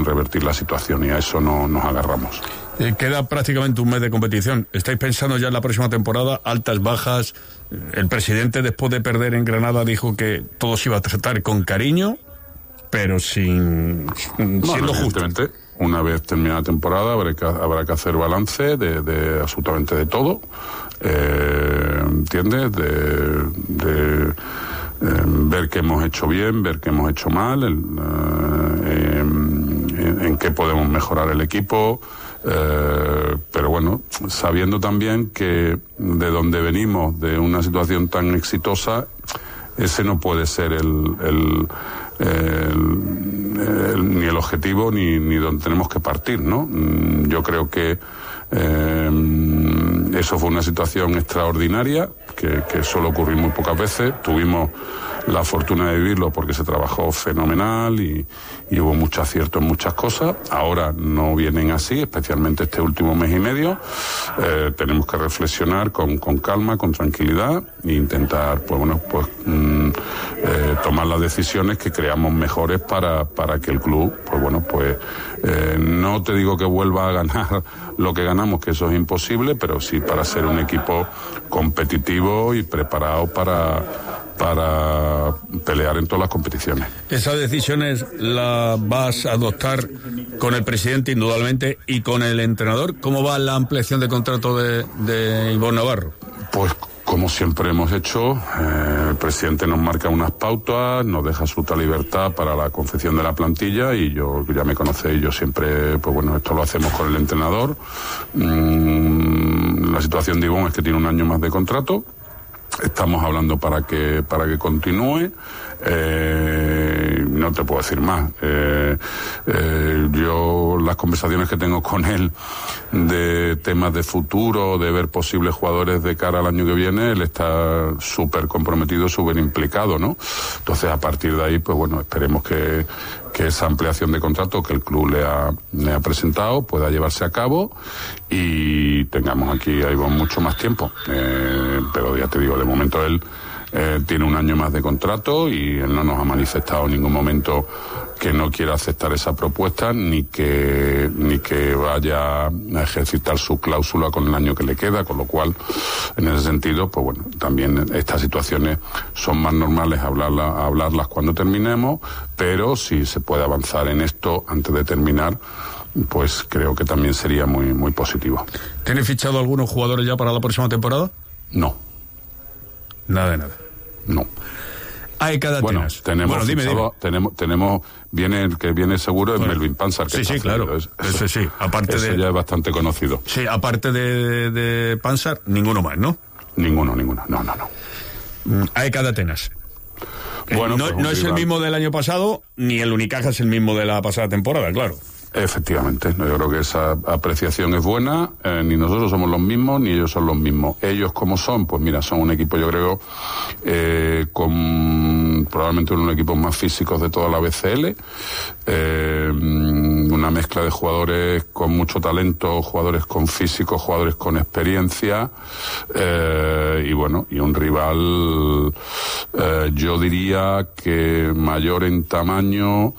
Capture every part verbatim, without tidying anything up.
en revertir la situación, y a eso no, nos agarramos. Eh, queda prácticamente un mes de competición. ¿Estáis pensando ya en la próxima temporada? Altas, bajas. El presidente, después de perder en Granada, dijo que todo se iba a tratar con cariño, pero sin bueno, siendo justo. Una vez terminada la temporada habrá que, habrá que hacer balance de, de absolutamente de todo, eh, ¿entiendes? De, de eh, ver qué hemos hecho bien, ver qué hemos hecho mal, el, eh, en, en qué podemos mejorar el equipo, eh, pero bueno, sabiendo también que de donde venimos, de una situación tan exitosa, ese no puede ser el... el El, el, ni el objetivo ni, ni donde tenemos que partir, ¿no? Yo creo que eh, eso fue una situación extraordinaria que, que solo ocurrió muy pocas veces. Tuvimos la fortuna de vivirlo porque se trabajó fenomenal y, y hubo mucho acierto en muchas cosas. Ahora no vienen así, especialmente este último mes y medio. Eh, tenemos que reflexionar con, con calma, con tranquilidad e intentar, pues bueno, pues mm, eh, tomar las decisiones que creamos mejores para, para que el club, pues bueno, pues eh, no te digo que vuelva a ganar lo que ganamos, que eso es imposible, pero sí para ser un equipo competitivo y preparado para para pelear en todas las competiciones. ¿Esas decisiones las vas a adoptar con el presidente, indudablemente, y con el entrenador? ¿Cómo va la ampliación de contrato de, de Ivonne Navarro? Pues como siempre hemos hecho, eh, el presidente nos marca unas pautas, nos deja absoluta libertad para la confección de la plantilla, y yo, ya me conocéis, yo siempre, pues bueno, esto lo hacemos con el entrenador. Mm, la situación de Ivonne es que tiene un año más de contrato. Estamos hablando para que para que continúe. Eh, no te puedo decir más. Eh, eh, yo las conversaciones que tengo con él de temas de futuro, de ver posibles jugadores de cara al año que viene, él está súper comprometido, súper implicado, ¿no? Entonces, a partir de ahí, pues bueno, esperemos que, que esa ampliación de contrato que el club le ha, le ha presentado pueda llevarse a cabo y tengamos aquí a Ivonne mucho más tiempo. Eh, pero ya te digo, de momento él eh, tiene un año más de contrato y él no nos ha manifestado en ningún momento que no quiera aceptar esa propuesta, ni que ni que vaya a ejercitar su cláusula con el año que le queda, con lo cual, en ese sentido, pues bueno, también estas situaciones son más normales hablarlas, hablarlas cuando terminemos, pero si se puede avanzar en esto antes de terminar, pues creo que también sería muy muy positivo. ¿Tiene fichado algunos jugadores ya para la próxima temporada? No. Nada de nada. No. Hay cada bueno, tenemos, bueno, dime, fichado, dime. tenemos, tenemos, viene el que viene seguro es bueno, Melvin Pansar. Que sí, sí, claro. Es, ese sí, aparte ese de. ya es bastante conocido. Sí, aparte de, de Pansar, ninguno más, ¿no? Ninguno, ninguno, no, no, no. Hay cada Atenas. Bueno, eh, no pues no es rival. El mismo del año pasado, ni el Unicaja es el mismo de la pasada temporada, claro. Efectivamente, yo creo que esa apreciación es buena, eh, ni nosotros somos los mismos, ni ellos son los mismos. Ellos como son, pues mira, son un equipo, yo creo, eh, con probablemente uno de los equipos más físicos de toda la B C L, eh, una mezcla de jugadores con mucho talento, jugadores con físico, jugadores con experiencia, eh, y bueno, y un rival, eh, yo diría que mayor en tamaño,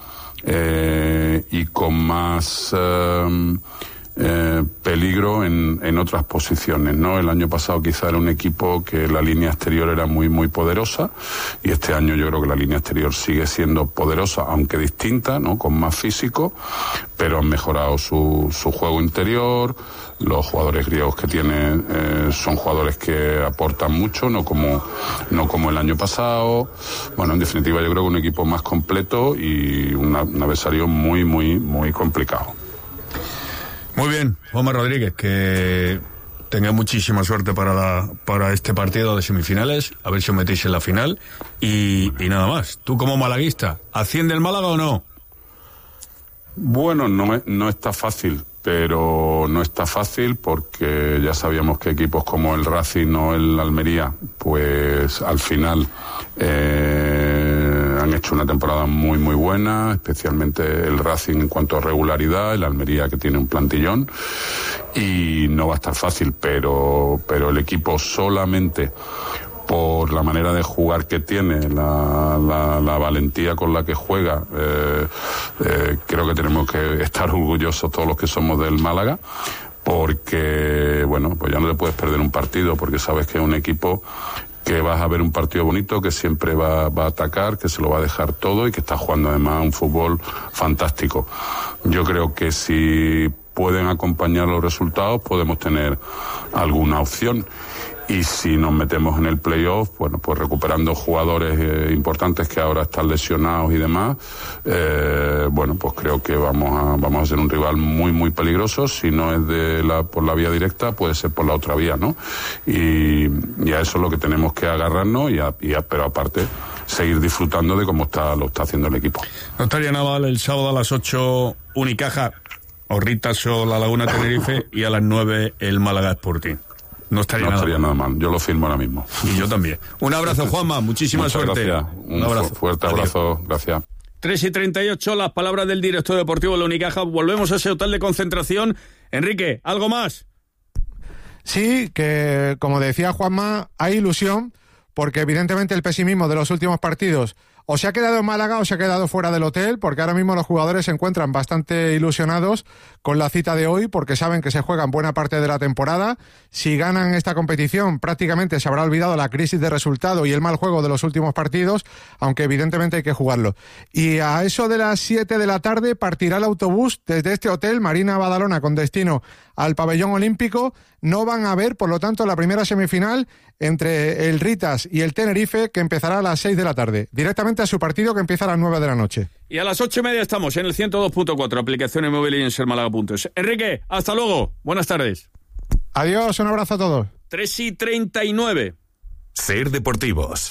Eh, y con más eh, eh, peligro en, en otras posiciones, ¿no? El año pasado quizá era un equipo que la línea exterior era muy muy poderosa, y este año yo creo que la línea exterior sigue siendo poderosa, aunque distinta, ¿no? Con más físico, pero han mejorado su, su juego interior. Los jugadores griegos que tienen eh, son jugadores que aportan mucho, no como no como el año pasado. Bueno, en definitiva, yo creo que un equipo más completo y una, un adversario muy, muy, muy complicado. Muy bien, Juanma Rodríguez, que tenga muchísima suerte para la, para este partido de semifinales, a ver si os metéis en la final, y, y nada más. Tú como malaguista, ¿asciende el Málaga o no? Bueno, no, no está fácil, pero no está fácil porque ya sabíamos que equipos como el Racing o el Almería, pues al final eh, han hecho una temporada muy muy buena, especialmente el Racing en cuanto a regularidad, el Almería que tiene un plantillón, y no va a estar fácil, pero, pero el equipo solamente por la manera de jugar que tiene, la, la, la valentía con la que juega. Eh, eh, creo que tenemos que estar orgullosos todos los que somos del Málaga, porque, bueno, pues ya no le puedes perder un partido, porque sabes que es un equipo que vas a ver un partido bonito, que siempre va, va a atacar, que se lo va a dejar todo y que está jugando además un fútbol fantástico. Yo creo que si pueden acompañar los resultados podemos tener alguna opción. Y si nos metemos en el playoff, bueno, pues recuperando jugadores eh, importantes que ahora están lesionados y demás, eh, bueno, pues creo que vamos a, vamos a ser un rival muy, muy peligroso. Si no es de la, por la vía directa, puede ser por la otra vía, ¿no? Y, y a eso es lo que tenemos que agarrarnos, y a, y a, pero aparte, seguir disfrutando de cómo está, lo está haciendo el equipo. Notaria Naval, el sábado a las ocho, Unicaja, Orritas o La Laguna Tenerife, y a las nueve el Málaga Sporting. No estaría, no nada, estaría nada mal. Yo lo firmo ahora mismo. Y yo también. Un abrazo, Juanma. Muchísima Muchas suerte. Gracias. Un, Un abrazo. fuerte abrazo. Adiós. Gracias. tres y treinta y ocho, las palabras del director deportivo de la Unicaja. Volvemos a ese hotel de concentración. Enrique, ¿algo más? Sí, que como decía Juanma, hay ilusión, porque evidentemente el pesimismo de los últimos partidos o se ha quedado en Málaga o se ha quedado fuera del hotel, porque ahora mismo los jugadores se encuentran bastante ilusionados con la cita de hoy, porque saben que se juegan buena parte de la temporada. Si ganan esta competición, prácticamente se habrá olvidado la crisis de resultado y el mal juego de los últimos partidos, aunque evidentemente hay que jugarlo. Y a eso de las siete de la tarde partirá el autobús desde este hotel, Marina Badalona, con destino al pabellón olímpico. No van a ver, por lo tanto, la primera semifinal entre el Ritas y el Tenerife, que empezará a las seis de la tarde, directamente a su partido, que empieza a las nueve de la noche. Y a las ocho y media estamos en el ciento dos punto cuatro, aplicación móvil y en ser málaga punto es. Enrique, hasta luego. Buenas tardes. Adiós, un abrazo a todos. tres y treinta y nueve. Ser Deportivos.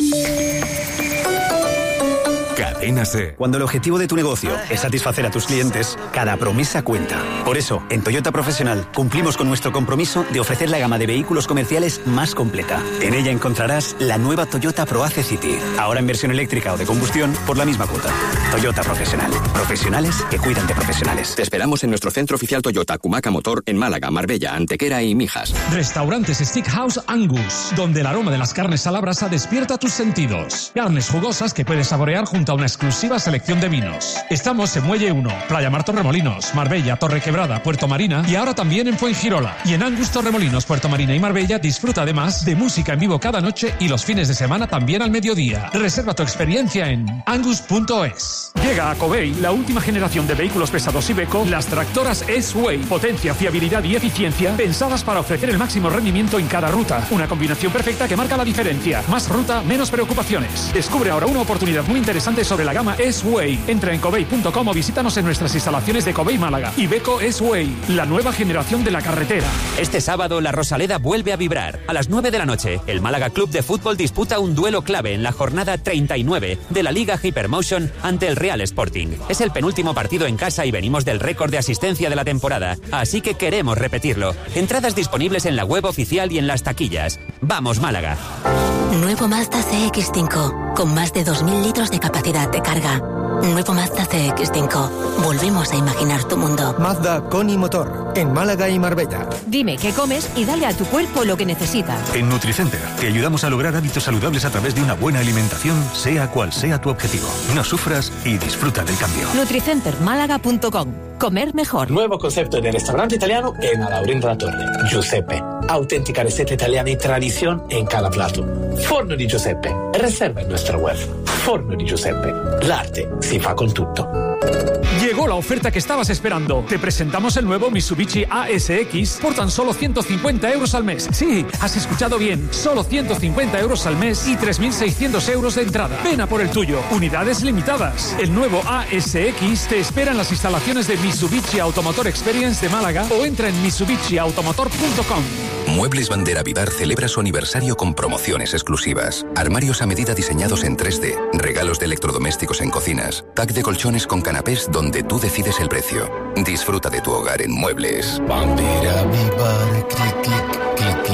Cadena Ser. Cuando el objetivo de tu negocio es satisfacer a tus clientes, cada promesa cuenta. Por eso, en Toyota Profesional cumplimos con nuestro compromiso de ofrecer la gama de vehículos comerciales más completa. En ella encontrarás la nueva Toyota ProAce City, ahora en versión eléctrica o de combustión por la misma cuota. Toyota Profesional. Profesionales que cuidan de profesionales. Te esperamos en nuestro centro oficial Toyota Cumaca Motor en Málaga, Marbella, Antequera y Mijas. Restaurantes Steakhouse Angus, donde el aroma de las carnes a la brasa despierta tus sentidos. Carnes jugosas que puedes saborear junto a una exclusiva selección de vinos. Estamos en Muelle uno, Playa Mar Torremolinos, Marbella, Torrequebrada, Puerto Marina y ahora también en Fuengirola. Y en Angus Torremolinos, Puerto Marina y Marbella disfruta además de música en vivo cada noche y los fines de semana también al mediodía. Reserva tu experiencia en angus punto es. Llega a Covey la última generación de vehículos pesados Iveco, las tractoras S-Way. Potencia, fiabilidad y eficiencia pensadas para ofrecer el máximo rendimiento en cada ruta. Una combinación perfecta que marca la diferencia. Más ruta, menos preocupaciones. Descubre ahora una oportunidad muy interesante sobre la gama S-Way. Entra en covey punto com o visítanos en nuestras instalaciones de Covey Málaga. Iveco S-Way, la nueva generación de la carretera. Este sábado la Rosaleda vuelve a vibrar. A las nueve de la noche, el Málaga Club de Fútbol disputa un duelo clave en la jornada treinta y nueve de la Liga Hypermotion ante el Real Sporting. Es el penúltimo partido en casa y venimos del récord de asistencia de la temporada, así que queremos repetirlo. Entradas disponibles en la web oficial y en las taquillas. ¡Vamos, Málaga! Nuevo Mazda C X cinco, con más de dos mil litros de capacidad de carga. Nuevo Mazda C X cinco. Volvemos a imaginar tu mundo. Mazda con y motor, en Málaga y Marbella. Dime qué comes y dale a tu cuerpo lo que necesita. En Nutricenter te ayudamos a lograr hábitos saludables a través de una buena alimentación, sea cual sea tu objetivo. No sufras y disfruta del cambio. nutricenter málaga punto com. Comer mejor. Nuevo concepto de restaurante italiano en Alaurín de la Torre. Giuseppe. Auténtica receta italiana y tradición en cada plato. Forno di Giuseppe. Reserva en nuestra web. Forno di Giuseppe. L'arte si fa con tutto. Llegó la oferta que estabas esperando. Te presentamos el nuevo Mitsubishi A S X por tan solo ciento cincuenta euros al mes. Sí, has escuchado bien. Solo ciento cincuenta euros al mes y tres mil seiscientos euros de entrada. Ven a por el tuyo. Unidades limitadas. El nuevo A S X te espera en las instalaciones de Mitsubishi Automotor Experience de Málaga o entra en mitsubishi automotor punto com. Muebles Bandera Vivar celebra su aniversario con promociones exclusivas. Armarios a medida diseñados en tres D, regalos de electrodomésticos en cocinas, pack de colchones con canapés donde tú decides el precio. Disfruta de tu hogar en Muebles Bandera Vivar, clic, clic, clic, clic.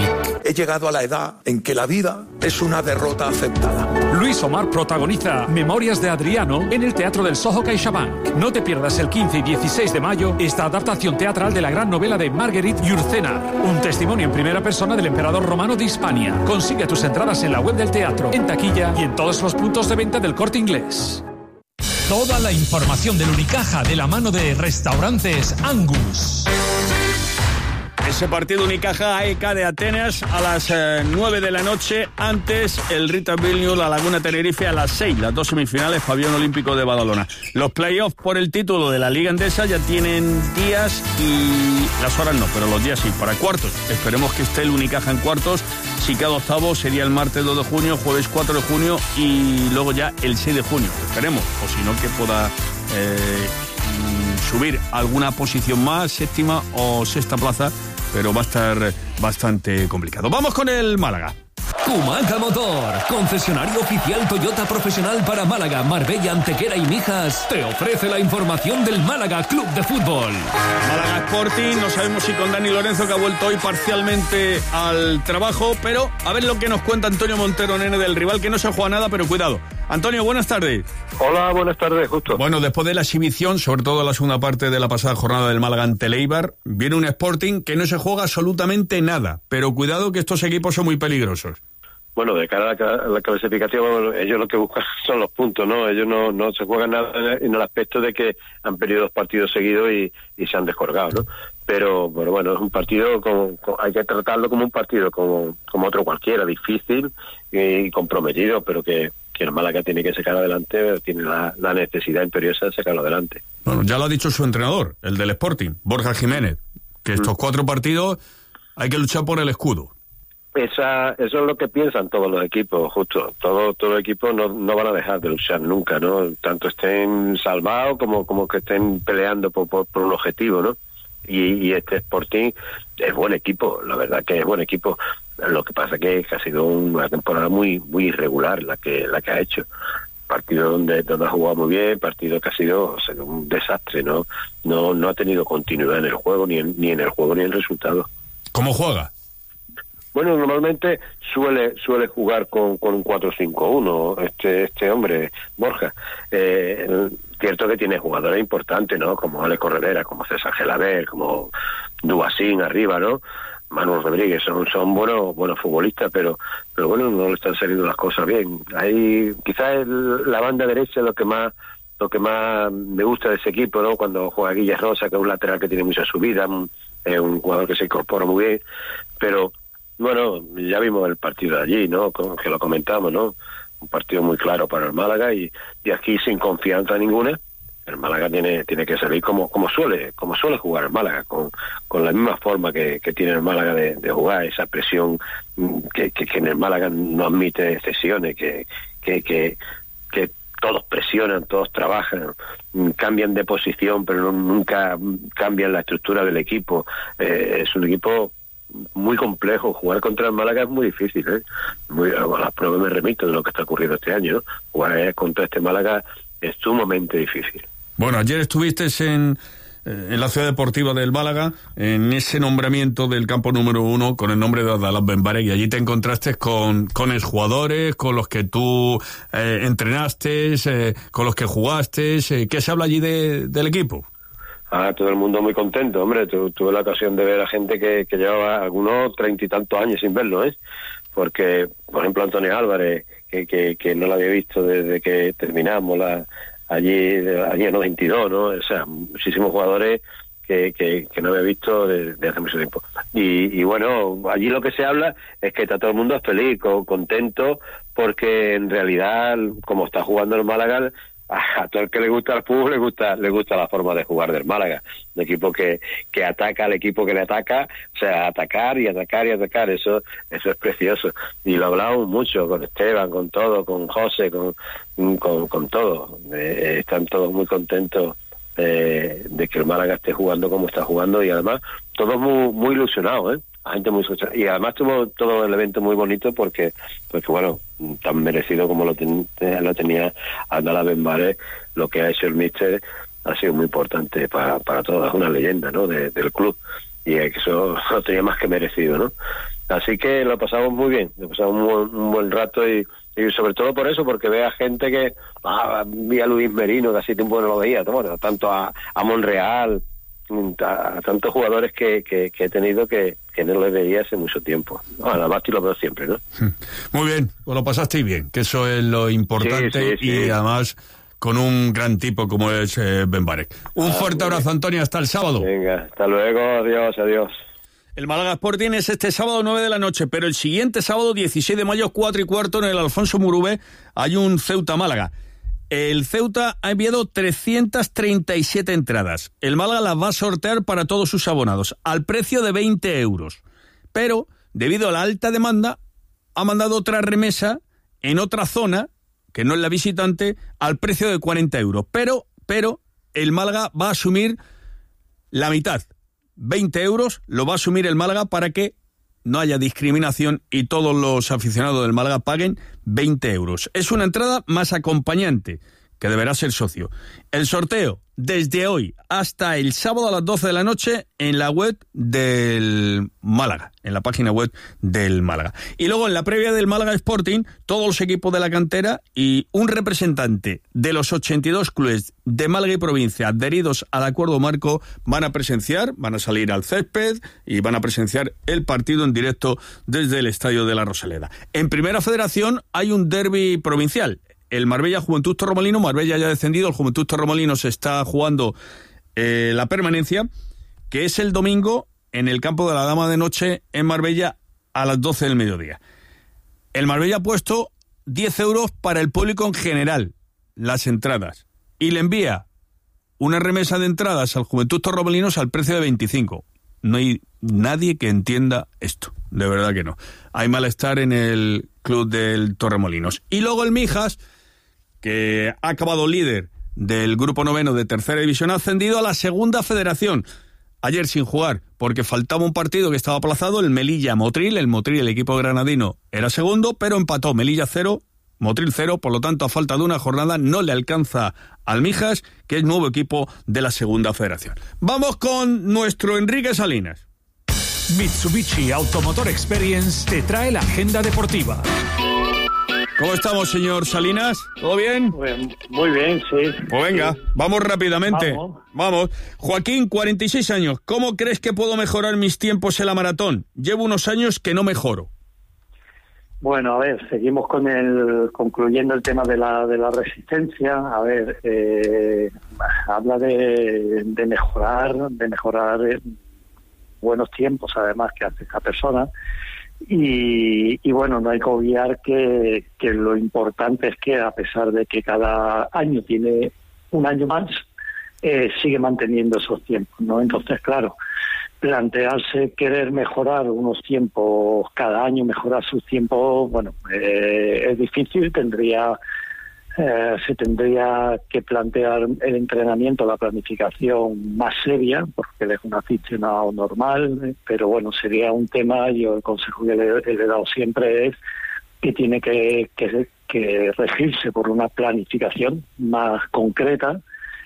he llegado a la edad en que la vida es una derrota aceptada. Luis Omar protagoniza Memorias de Adriano en el Teatro del Soho CaixaBank. No te pierdas el quince y dieciséis de mayo esta adaptación teatral de la gran novela de Marguerite Yourcenar, un testimonio en primera persona del emperador romano de Hispania. Consigue tus entradas en la web del teatro, en taquilla y en todos los puntos de venta del Corte Inglés. Toda la información del Unicaja de la mano de Restaurantes Angus. Ese partido Unicaja A E K de Atenas a las eh, nueve de la noche. Antes el Rita Vilnius, la Laguna Tenerife a las seis. Las dos semifinales, Pabellón Olímpico de Badalona. Los playoffs por el título de la Liga Endesa ya tienen días y las horas no, pero los días sí, para cuartos. Esperemos que esté el Unicaja en cuartos. Si cada octavo sería el martes dos de junio, jueves cuatro de junio y luego ya el seis de junio. Esperemos, o si no que pueda eh, subir alguna posición más, séptima o sexta plaza, pero va a estar bastante complicado. Vamos con el Málaga. Kumaca Motor, concesionario oficial Toyota profesional para Málaga, Marbella, Antequera y Mijas, te ofrece la información del Málaga Club de Fútbol. Málaga Sporting, no sabemos si con Dani Lorenzo, que ha vuelto hoy parcialmente al trabajo, pero a ver lo que nos cuenta Antonio Montero, nene del rival, que no se juega nada, pero cuidado. Antonio, buenas tardes. Hola, buenas tardes, justo. Bueno, después de la exhibición, sobre todo la segunda parte de la pasada jornada del Málaga ante el Eibar, viene un Sporting que no se juega absolutamente nada, pero cuidado que estos equipos son muy peligrosos. Bueno, de cara a la, a la clasificación, bueno, ellos lo que buscan son los puntos, ¿no? Ellos no, no se juegan nada en el aspecto de que han perdido dos partidos seguidos y, y se han descolgado, ¿no? Pero, bueno, bueno, es un partido, como, como, hay que tratarlo como un partido, como, como otro cualquiera, difícil y comprometido, pero que, que el Málaga tiene que sacar adelante, tiene la, la necesidad imperiosa de sacarlo adelante. Bueno, ya lo ha dicho su entrenador, el del Sporting, Borja Jiménez, que estos mm. cuatro partidos hay que luchar por el escudo. Esa, eso es lo que piensan todos los equipos, justo. Todo, todo el equipo no, no van a dejar de luchar nunca, ¿no? Tanto estén salvados como, como que estén peleando por, por, por un objetivo, ¿no? Y, y este Sporting es buen equipo, la verdad que es buen equipo. Lo que pasa que, que ha sido una temporada muy, muy irregular la que, la que ha hecho. Partido donde, donde ha jugado muy bien, partido que ha sido, o sea, un desastre, ¿no? No, no ha tenido continuidad en el juego, ni en, ni en el juego ni en el resultado. ¿Cómo juega? Bueno, normalmente suele suele jugar con, con un cuatro cinco uno este este hombre, Borja. Eh, cierto que tiene jugadores importantes, ¿no? Como Ale Corredera, como César Gelaber, como Duasín arriba, ¿no? Manuel Rodríguez, son son buenos buenos futbolistas, pero pero bueno, no le están saliendo las cosas bien. Ahí quizás el, la banda derecha es lo que más lo que más me gusta de ese equipo, ¿no? Cuando juega Guille Rosa, que es un lateral que tiene mucha subida, es un jugador que se incorpora muy bien, pero bueno, ya vimos el partido de allí, ¿no? Que lo comentamos, ¿no? Un partido muy claro para el Málaga y, y aquí sin confianza ninguna. El Málaga tiene tiene que salir como como suele como suele jugar el Málaga, con, con la misma forma que, que tiene el Málaga de, de jugar, esa presión que, que, que en el Málaga no admite excesiones, que, que, que, que todos presionan, todos trabajan, cambian de posición, pero no, nunca cambian la estructura del equipo. Eh, es un equipo muy complejo. Jugar contra el Málaga es muy difícil, ¿eh? Muy, a las pruebas me remito de lo que está ocurriendo este año, ¿no? Jugar contra este Málaga es sumamente difícil. Bueno, ayer estuviste en, en la ciudad deportiva del Málaga, en ese nombramiento del campo número uno con el nombre de Abdallah Benbarek, y allí te encontraste con, con exjugadores, con los que tú eh, entrenaste, eh, con los que jugaste. Eh, ¿Qué se habla allí de, del equipo? Ah, todo el mundo muy contento, hombre. Tu, tuve la ocasión de ver a gente que, que llevaba algunos treinta y tantos años sin verlo, ¿eh? Porque, por ejemplo, Antonio Álvarez, que, que, que no lo había visto desde que terminamos la, allí, allí en los veintidós, ¿no? O sea, muchísimos jugadores que, que, que no había visto desde de hace mucho tiempo. Y, y bueno, allí lo que se habla es que está todo el mundo feliz, con, contento, porque en realidad, como está jugando el Málaga, a todo el que le gusta el fútbol le gusta le gusta la forma de jugar del Málaga, un equipo que que ataca al equipo que le ataca, o sea, atacar y atacar y atacar, eso eso es precioso. Y lo hablamos mucho con Esteban, con todo, con José, con con, con todo. Eh, están todos muy contentos eh, de que el Málaga esté jugando como está jugando, y además todos muy muy ilusionados, ¿eh? La gente muy ilusionada. Y además tuvo todo el evento muy bonito porque porque bueno, tan merecido como lo, ten, lo tenía Abdallah Benbarek, lo que ha hecho el míster ha sido muy importante para para todos, es una leyenda, ¿no? De, del club, y eso lo tenía más que merecido, ¿no? Así que lo pasamos muy bien, lo pasamos un buen, un buen rato y, y sobre todo por eso, porque ve a gente que, ah, vi a Luis Merino, que hace tiempo no lo veía, bueno, tanto a, a Monreal, a, a tantos jugadores que, que, que he tenido que, que no les veía hace mucho tiempo. No, además tú lo veo siempre, ¿no? Muy bien, pues lo pasasteis bien, que eso es lo importante, sí, sí, sí. Y además con un gran tipo como es eh, Benbarek. Un ah, fuerte abrazo, Antonio, hasta el sábado. Venga, hasta luego, adiós, adiós. El Málaga Sporting es este sábado nueve de la noche, pero el siguiente sábado dieciséis de mayo, cuatro y cuarto, en el Alfonso Murube, hay un Ceuta-Málaga. El Ceuta ha enviado trescientas treinta y siete entradas. El Málaga las va a sortear para todos sus abonados, al precio de veinte euros. Pero, debido a la alta demanda, ha mandado otra remesa en otra zona, que no es la visitante, al precio de cuarenta euros. Pero, pero, el Málaga va a asumir la mitad. veinte euros lo va a asumir el Málaga para que no haya discriminación y todos los aficionados del Málaga paguen veinte euros. Es una entrada más acompañante, que deberá ser socio. El sorteo, desde hoy hasta el sábado a las doce de la noche, en la web del Málaga, en la página web del Málaga. Y luego en la previa del Málaga Sporting, todos los equipos de la cantera y un representante de los ochenta y dos clubes de Málaga y provincia adheridos al acuerdo marco van a presenciar, van a salir al césped y van a presenciar el partido en directo desde el Estadio de la Rosaleda. En Primera Federación hay un derbi provincial. El Marbella Juventud Torremolinos, Marbella ya ha descendido, el Juventud Torremolinos está jugando eh, la permanencia, que es el domingo en el campo de la Dama de Noche en Marbella a las doce del mediodía. El Marbella ha puesto diez euros para el público en general, las entradas, y le envía una remesa de entradas al Juventud Torremolinos al precio de veinticinco. No hay nadie que entienda esto, de verdad que no. Hay malestar en el club del Torremolinos. Y luego el Mijas, que ha acabado líder del grupo noveno de tercera división, ha ascendido a la segunda federación. Ayer sin jugar, porque faltaba un partido que estaba aplazado, el Melilla-Motril. El Motril, el equipo granadino, era segundo, pero empató Melilla cero, Motril cero, por lo tanto, a falta de una jornada, no le alcanza al Mijas, que es nuevo equipo de la segunda federación. Vamos con nuestro Enrique Salinas. Mitsubishi Automotor Experience te trae la agenda deportiva. ¿Cómo estamos, señor Salinas? ¿Todo bien? Muy, muy bien, sí. Pues venga, sí. Vamos rápidamente. Vamos. Vamos. Joaquín, cuarenta y seis años. ¿Cómo crees que puedo mejorar mis tiempos en la maratón? Llevo unos años que no mejoro. Bueno, a ver, seguimos con el concluyendo el tema de la de la resistencia. A ver, eh, habla de, de mejorar, de mejorar eh, buenos tiempos, además, que hace esa persona. Y, y bueno, no hay que obviar que, que lo importante es que, a pesar de que cada año tiene un año más, eh, sigue manteniendo esos tiempos, ¿no? Entonces, claro, plantearse querer mejorar unos tiempos cada año, mejorar sus tiempos, bueno, eh, es difícil. Tendría eh, se tendría que plantear el entrenamiento, la planificación más seria, porque él es un aficionado normal, pero bueno, sería un tema. Yo el consejo que le, le he dado siempre es que tiene que, que, que regirse por una planificación más concreta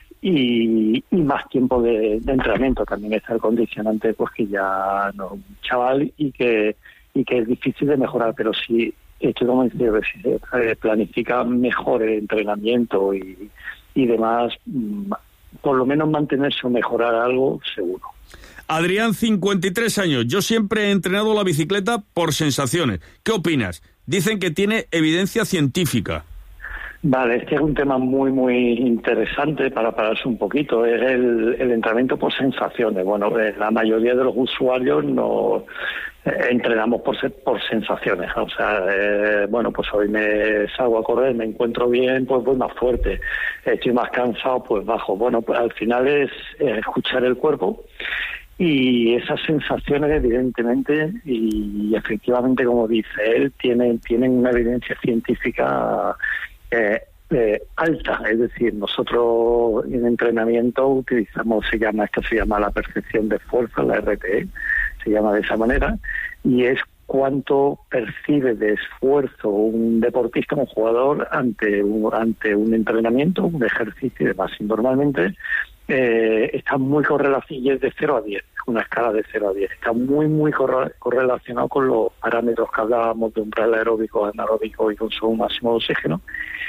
y, y más tiempo de, de entrenamiento. También está el condicionante, pues que ya no un chaval y que y que es difícil de mejorar, pero sí, esto como dice, si planifica mejor el entrenamiento y, y demás, por lo menos mantenerse o mejorar algo, seguro. Adrián, cincuenta y tres años. Yo siempre he entrenado la bicicleta por sensaciones. ¿Qué opinas? Dicen que tiene evidencia científica. Vale, este es un tema muy, muy interesante para pararse un poquito. Es el, el entrenamiento por sensaciones. Bueno, la mayoría de los usuarios no eh, entrenamos por por sensaciones. O sea, eh, bueno, pues hoy me salgo a correr, me encuentro bien, pues voy más fuerte. Estoy más cansado, pues bajo. Bueno, pues al final es, es escuchar el cuerpo. Y esas sensaciones, evidentemente, y efectivamente, como dice él, tienen, tienen una evidencia científica eh, eh, alta. Es decir, nosotros en entrenamiento utilizamos, se llama, esto se llama la percepción de fuerza, la R T E, se llama de esa manera, y es cuánto percibe de esfuerzo un deportista, un jugador, ante un, ante un entrenamiento, un ejercicio y demás. Y normalmente eh, está muy correlacionado, y es de cero a diez, una escala de cero a diez, está muy, muy corre- correlacionado con los parámetros que hablábamos de umbral aeróbico, anaeróbico y consumo máximo de oxígeno,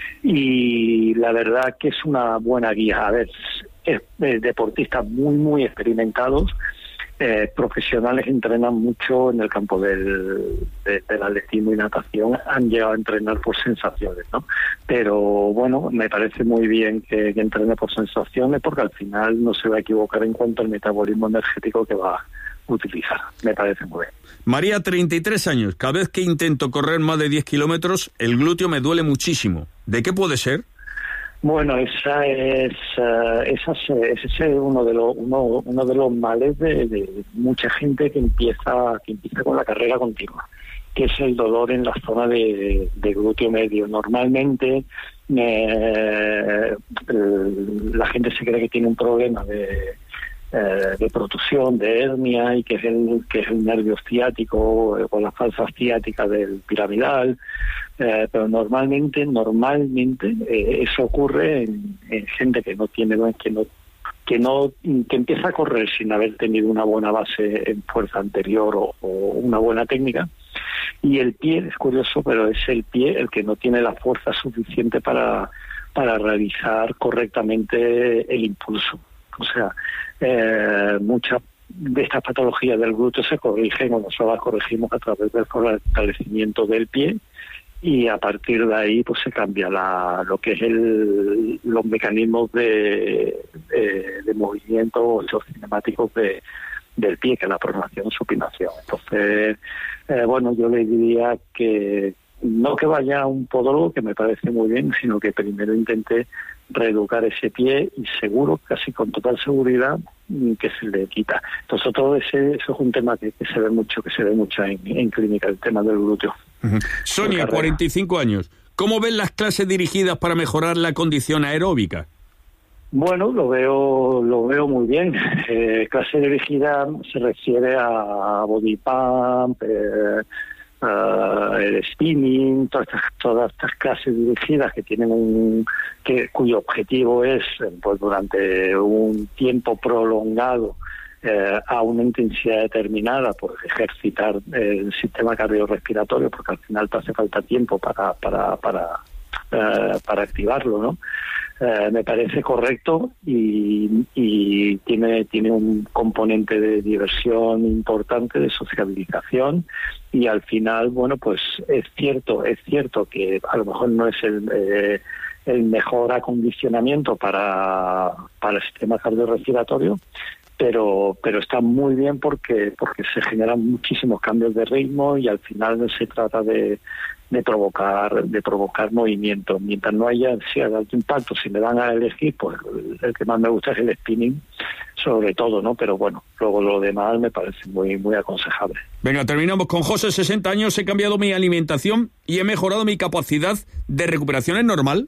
y la verdad que es una buena guía. A ver, es, es deportistas muy, muy experimentados, eh, profesionales entrenan mucho en el campo del, de, del atletismo y natación, han llegado a entrenar por sensaciones, ¿no? Pero bueno, me parece muy bien que, que entrene por sensaciones, porque al final no se va a equivocar en cuanto al metabolismo energético que va a utilizar. Me parece muy bien. María, treinta y tres años. Cada vez que intento correr más de diez kilómetros, el glúteo me duele muchísimo. ¿De qué puede ser? Bueno, esa es, uh, esa es, ese es uno de los uno, uno de los males de, de mucha gente que empieza que empieza con la carrera continua, que es el dolor en la zona de, de glúteo medio. Normalmente eh, la gente se cree que tiene un problema de Eh, de protusión, de hernia, y que es el que es el nervio ciático eh, o la falsa ciática del piramidal, eh, pero normalmente normalmente eh, eso ocurre en, en gente que no tiene que no que no que empieza a correr sin haber tenido una buena base en fuerza anterior o, o una buena técnica, y el pie, es curioso, pero es el pie el que no tiene la fuerza suficiente para para realizar correctamente el impulso. O sea, eh, muchas de estas patologías del glúteo se corrigen, o nosotros las corregimos a través del fortalecimiento del pie, y a partir de ahí pues se cambia la, lo que es el, los mecanismos de, de, de movimiento, los cinemáticos de, del pie, que es la pronación, supinación. Entonces, eh, bueno, yo le diría que no que vaya a un podólogo, que me parece muy bien, sino que primero intente reeducar ese pie, y seguro, casi con total seguridad, que se le quita. Entonces todo ese, eso es un tema que, que se ve mucho, que se ve mucho en, en clínica, el tema del glúteo. Uh-huh. Sonia, cuarenta y cinco años. ¿Cómo ven las clases dirigidas para mejorar la condición aeróbica? Bueno, lo veo lo veo muy bien. Eh, clase dirigida se refiere a body pump, eh, Uh, el spinning, todas estas, todas estas clases dirigidas que tienen un que cuyo objetivo es, pues durante un tiempo prolongado, eh, a una intensidad determinada, pues ejercitar el sistema cardiorrespiratorio, porque al final te hace falta tiempo para para para uh, para activarlo, ¿no? Uh, me parece correcto, y, y tiene tiene un componente de diversión importante, de sociabilización, y al final, bueno, pues es cierto es cierto que a lo mejor no es el eh, el mejor acondicionamiento para para el sistema cardiorrespiratorio, pero pero está muy bien porque porque se generan muchísimos cambios de ritmo, y al final se trata de de provocar de provocar movimiento. Mientras no haya ansiedad de alto impacto, si me van a elegir, pues el que más me gusta es el spinning, sobre todo, ¿no? Pero bueno, luego lo demás me parece muy muy aconsejable. Venga, terminamos con José, sesenta años, he cambiado mi alimentación y he mejorado mi capacidad de recuperación. ¿Es normal?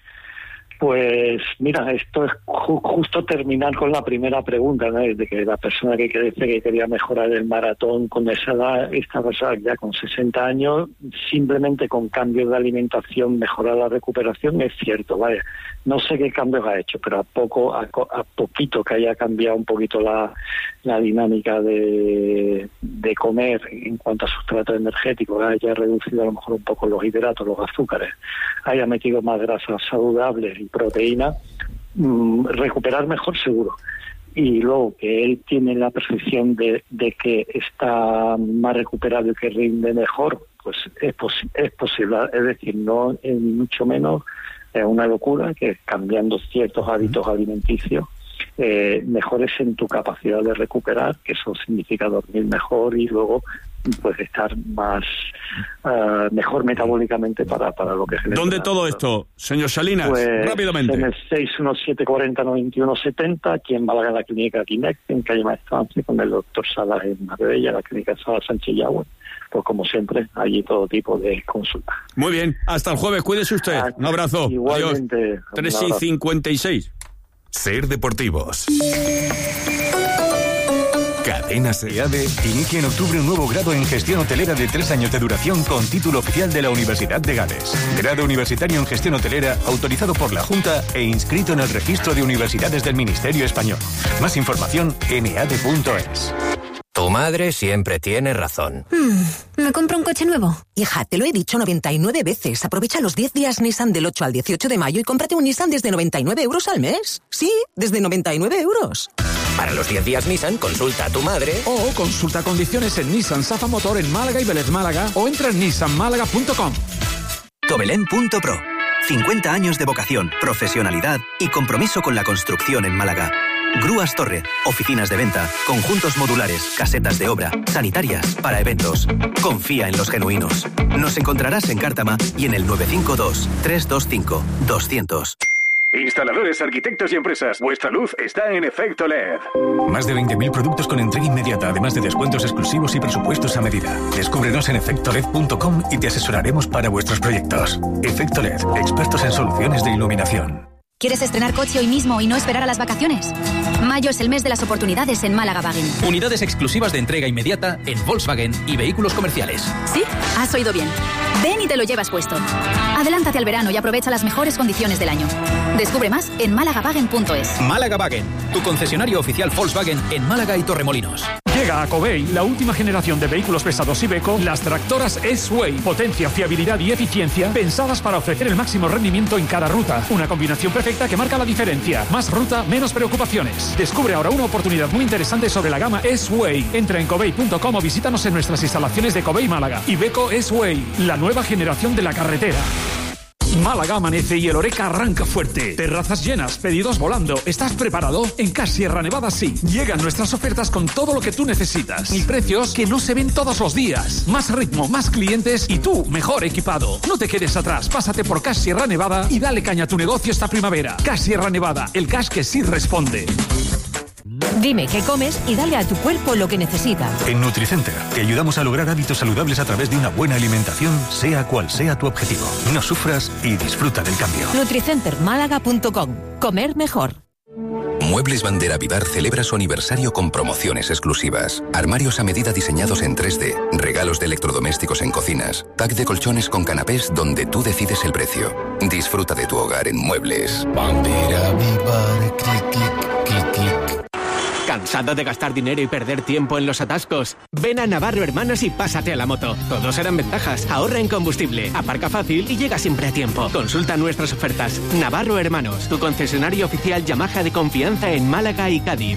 Pues mira, esto es ju- justo terminar con la primera pregunta, ¿no? De que la persona que dice que quería mejorar el maratón con esa edad, esta persona ya con sesenta años, simplemente con cambios de alimentación mejorar la recuperación, es cierto, vaya. No sé qué cambios ha hecho, pero a poco, a, a poquito que haya cambiado un poquito la, la dinámica de, de comer en cuanto a sustrato energético, haya reducido a lo mejor un poco los hidratos, los azúcares, haya metido más grasas saludables y proteína, mmm, recuperar mejor seguro. Y luego que él tiene la percepción de, de que está más recuperado y que rinde mejor, pues es, posi- es posible, es decir, no es ni mucho menos es una locura, que cambiando ciertos hábitos alimenticios eh, mejores en tu capacidad de recuperar, que eso significa dormir mejor y luego pues estar más uh, mejor metabólicamente para, para lo que es el ¿Dónde entrenamiento. todo esto, señor Salinas? Pues, rápidamente. En el seis uno siete cuarenta noventa y uno setenta, aquí en Málaga, en la clínica Quinec, en calle Maestranza, con el doctor Salas en Marbella, la clínica Salas Sánchez Yagüe. Pues como siempre, allí todo tipo de consultas. Muy bien, hasta el jueves, cuídese usted. Ah, un abrazo. Igualmente. Adiós. tres y cincuenta y seis. Ser Deportivos. Cadena SEADE inicia en octubre un nuevo grado en gestión hotelera de tres años de duración con título oficial de la Universidad de Gales. Grado universitario en gestión hotelera autorizado por la Junta e inscrito en el registro de universidades del Ministerio Español. Más información en e a d e punto e s. Tu madre siempre tiene razón. Mm, ¿Me compro un coche nuevo? Hija, te lo he dicho noventa y nueve veces. Aprovecha los diez días Nissan del ocho al dieciocho de mayo y cómprate un Nissan desde noventa y nueve euros al mes. Sí, desde noventa y nueve euros. Para los diez días Nissan, consulta a tu madre. O consulta condiciones en Nissan Safa Motor en Málaga y Vélez Málaga o entra en nissan málaga punto com. Tobelén punto pro. cincuenta años de vocación, profesionalidad y compromiso con la construcción en Málaga. Grúas Torre, oficinas de venta, conjuntos modulares, casetas de obra, sanitarias, para eventos. Confía en los genuinos. Nos encontrarás en Cártama y en el nueve cinco dos, tres dos cinco, dos cero cero. Instaladores, arquitectos y empresas, vuestra luz está en Efecto L E D. Más de veinte mil productos con entrega inmediata, además de descuentos exclusivos y presupuestos a medida. Descúbrenos en efecto led punto com y te asesoraremos para vuestros proyectos. Efecto L E D, expertos en soluciones de iluminación. ¿Quieres estrenar coche hoy mismo y no esperar a las vacaciones? Mayo es el mes de las oportunidades en Málaga Wagen. Unidades exclusivas de entrega inmediata en Volkswagen y vehículos comerciales. ¿Sí? Has oído bien. Ven y te lo llevas puesto. Adelántate al verano y aprovecha las mejores condiciones del año. Descubre más en málaga wagen punto es. Málaga Wagen, tu concesionario oficial Volkswagen en Málaga y Torremolinos. Llega a Covey la última generación de vehículos pesados Iveco, las tractoras S-Way. Potencia, fiabilidad y eficiencia pensadas para ofrecer el máximo rendimiento en cada ruta. Una combinación perfecta que marca la diferencia. Más ruta, menos preocupaciones. Descubre ahora una oportunidad muy interesante sobre la gama S-Way. Entra en covey punto com o visítanos en nuestras instalaciones de Covey Málaga. Iveco S-Way, la nueva generación de la carretera. Málaga amanece y el Oreca arranca fuerte. Terrazas llenas, pedidos volando. ¿Estás preparado? En Cash Sierra Nevada sí. Llegan nuestras ofertas con todo lo que tú necesitas. Y precios que no se ven todos los días. Más ritmo, más clientes y tú mejor equipado. No te quedes atrás. Pásate por Cash Sierra Nevada y dale caña a tu negocio esta primavera. Cash Sierra Nevada, el cash que sí responde. Dime qué comes y dale a tu cuerpo lo que necesita. En Nutricenter te ayudamos a lograr hábitos saludables a través de una buena alimentación, sea cual sea tu objetivo. No sufras y disfruta del cambio. Nutricenter málaga punto com. Comer mejor. Muebles Bandera Vivar celebra su aniversario con promociones exclusivas. Armarios a medida diseñados en tres D, regalos de electrodomésticos en cocinas, pack de colchones con canapés donde tú decides el precio. Disfruta de tu hogar en Muebles Bandera Vivar, clic, clic, clic, clic. ¿Cansado de gastar dinero y perder tiempo en los atascos? Ven a Navarro Hermanos y pásate a la moto. Todos serán ventajas. Ahorra en combustible, aparca fácil y llega siempre a tiempo. Consulta nuestras ofertas. Navarro Hermanos, tu concesionario oficial Yamaha de confianza en Málaga y Cádiz.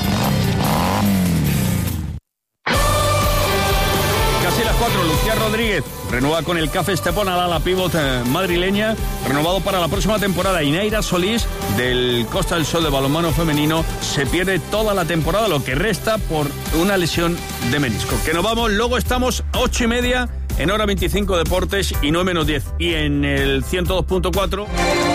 Casi las cuatro, Lucía Rodríguez renueva con el C A F Estepona, la pívot eh, madrileña, renovado para la próxima temporada. Y Naira Solís, del Costa del Sol de balonmano femenino, se pierde toda la temporada, lo que resta por una lesión de menisco. Que nos vamos, luego estamos a ocho y media en Hora veinticinco Deportes y nueve menos diez. Y en el ciento dos punto cuatro...